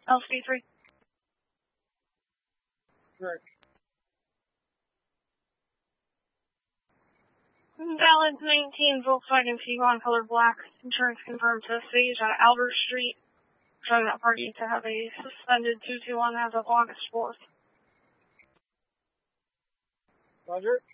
LC3. Correct. Valid 19 Volkswagen Tiguan color black. Insurance confirmed to Sage on Albert Street. Showing that party to have a suspended 221 as of August 4th. Roger.